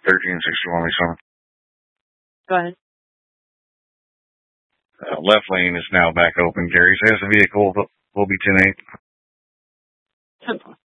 1361 East. Go ahead. Left lane is now back open, Gary. Says the vehicle will be 10-8.